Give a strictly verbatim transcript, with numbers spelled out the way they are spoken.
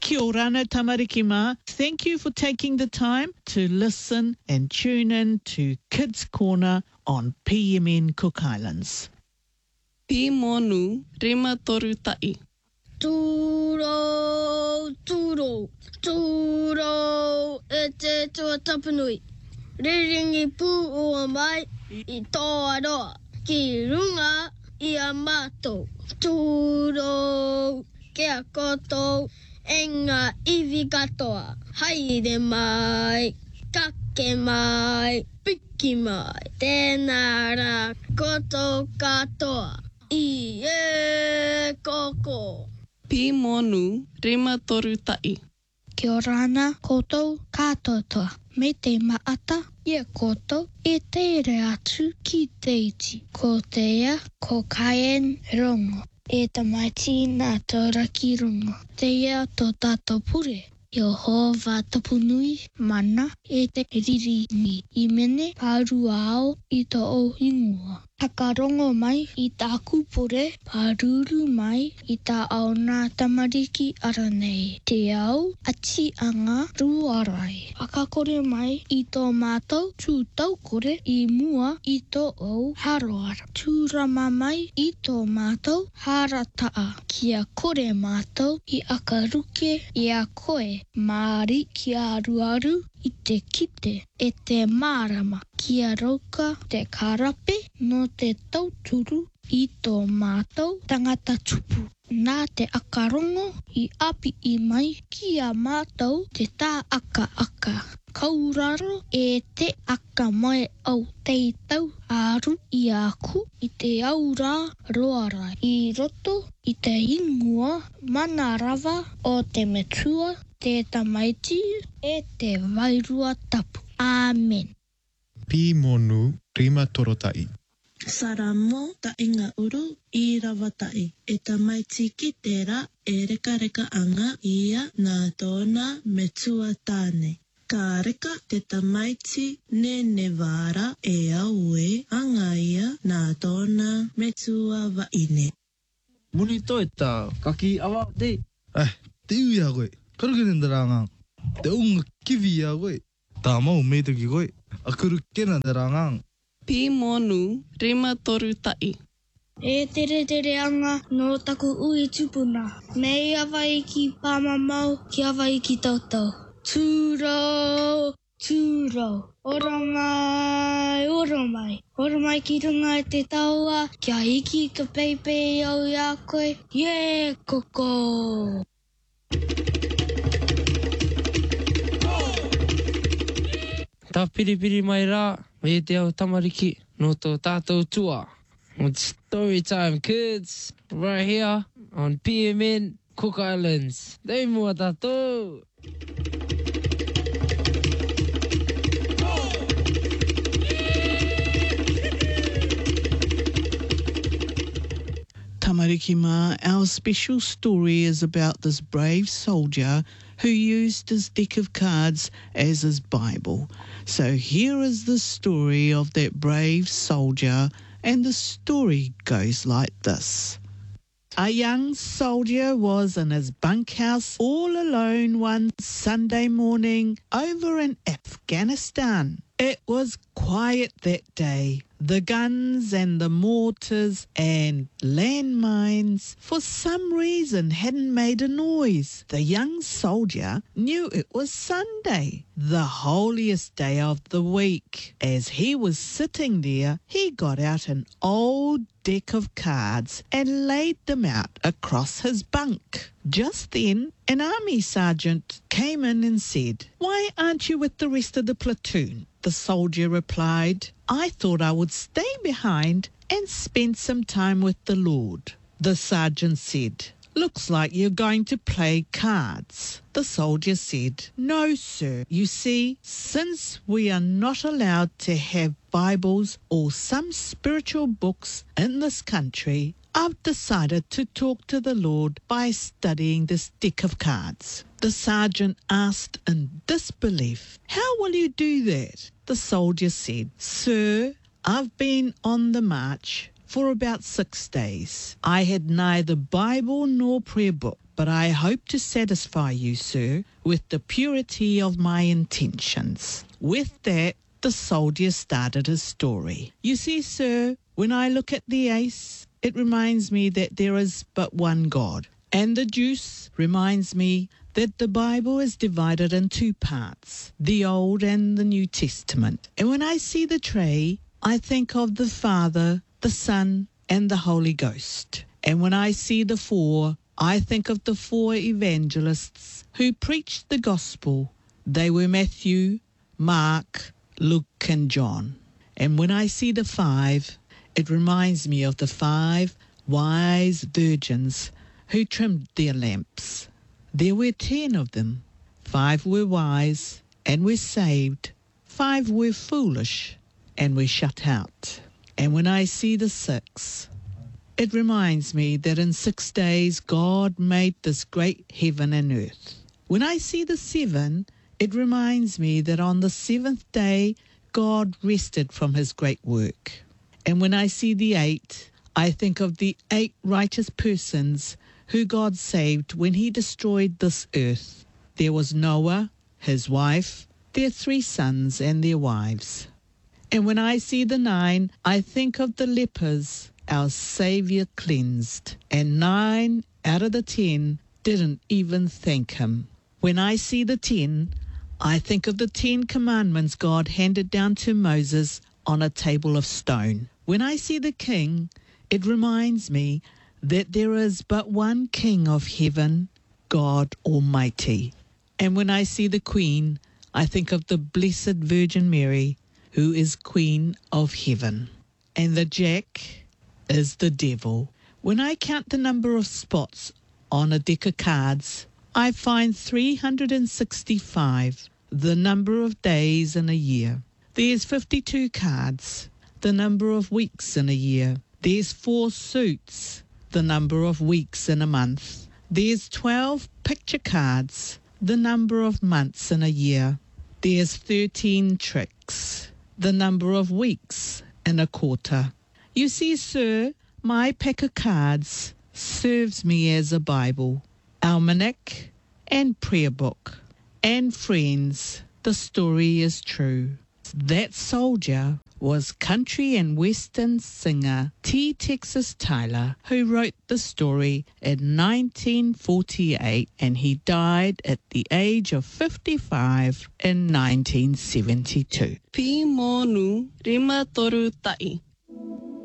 Kia orana tamariki mā. Thank you for taking the time to listen and tune in to Kids Corner on P M N Cook Islands. Pi monu, rema toru tai. Tūro, tūro, tūro, e te tua tapanui. Riringi pū o mai i tō aroa, ki runga i a mātou. Tūro, kia koto, enga iwi katoa. Haere mai, kake mai, piki mai, tēnā rā koto katoa. I e koko. Pi monu, rema toru tai. Kia orana koutou katoa. Me te maata, ia koutou, e te re atu ki te iti. Ko te ia, ko kaien rongo. E tamaiti nā tauraki rongo. Te ia tō tātou pure. Yehova tapunui mana e te riri ni. I mene pāru ao i tō o ingua. Hakarongo mai i tā kupure, pāruru mai i tā ao nā tamariki aranei. Te au ati anga ruarai. Hakakore mai i tō mātou tū taukore i mua i tō o haroara. Tūrama mai i tō mātou harataa. Kia kore mātou i akaruke i a koe. Māri kia aruaru i te kite e te mārama. Kia rauka te karape no te tauturu i tō mātou tangata tupu. Nā te akarongo i api i mai ki a mātou te tā aka aka. Kauraro e te aka mai au teitau aru i aku i te aura roara. I roto i te ingua mana rawa o te metua, te tamaiti e te wairua tapu. Amen. Pi monu, rima torotai. Saramo ta inga uru i rawatai. E tamaiti ki tērā e reka reka anga ia nā tōna metua tāne. Ka reka te tamaiti ne ne wāra e aue anga ia nā tōna metua waine. Muni toita, kaki awa te. Eh, te ui a koe. Karukene ndarangang. Te unga kiwi a koe. Tā mau meituki koe. Akuru kena ndarangang. Pi monu, rema toru tai. E tere tere anga no taku ui tupuna. Mei awa i ki pāmamau, ki awa i ki tautau. Tūro, tūro. Ora mai, ora mai. Ora mai ki runga e te taua. Kia hiki ka peipei au i a koe. Ie, koko. Tā piripiri mai rā, me te au tamariki, no tō tātou tua. It's story time, kids, right here on P M N Cook Islands. Dei mua tātou! Tamariki mā, our special story is about this brave soldier who used his deck of cards as his Bible. So here is the story of that brave soldier, and the story goes like this. A young soldier was in his bunkhouse all alone one Sunday morning over in Afghanistan. It was quiet that day. The guns and the mortars and landmines for some reason hadn't made a noise. The young soldier knew it was Sunday, the holiest day of the week. As he was sitting there, he got out an old deck of cards and laid them out across his bunk. Just then, an army sergeant came in and said, "Why aren't you with the rest of the platoon?" The soldier replied, "I thought I would stay behind and spend some time with the Lord." The sergeant said, "Looks like you're going to play cards." The soldier said, "No, sir. You see, since we are not allowed to have Bibles or some spiritual books in this country, I've decided to talk to the Lord by studying this deck of cards." The sergeant asked in disbelief, "How will you do that?" The soldier said, "Sir, I've been on the march for about six days. I had neither Bible nor prayer book, but I hope to satisfy you, sir, with the purity of my intentions. With that, the soldier started his story. You see, sir, when I look at the ace, it reminds me that there is but one God. And the juice reminds me that the Bible is divided in two parts, the Old and the New Testament. And when I see the tray, I think of the Father, the Son, and the Holy Ghost. And when I see the four, I think of the four evangelists who preached the gospel. They were Matthew, Mark, Luke, and John. And when I see the five, it reminds me of the five wise virgins who trimmed their lamps. There were ten of them. Five were wise and were saved. Five were foolish and were shut out. And when I see the six, it reminds me that in six days God made this great heaven and earth. When I see the seven, it reminds me that on the seventh day God rested from his great work. And when I see the eight, I think of the eight righteous persons who God saved when he destroyed this earth. There was Noah, his wife, their three sons and their wives. And when I see the nine, I think of the lepers our Saviour cleansed, and nine out of the ten didn't even thank him. When I see the ten, I think of the Ten Commandments God handed down to Moses on a table of stone. When I see the king, it reminds me that there is but one King of heaven, God Almighty. And when I see the Queen, I think of the Blessed Virgin Mary, who is Queen of heaven. And the Jack is the devil. When I count the number of spots on a deck of cards, I find three hundred sixty-five, the number of days in a year. There's fifty-two cards, the number of weeks in a year. There's four suits, the number of weeks in a month. There's twelve picture cards, the number of months in a year. There's thirteen tricks, the number of weeks in a quarter. You see, sir, my pack of cards serves me as a Bible, almanac, and prayer book. And friends, the story is true. That soldier was country and western singer T. Texas Tyler, who wrote the story in nineteen forty-eight, and he died at the age of fifty-five in nineteen seventy-two. Pi monu rima toru tai.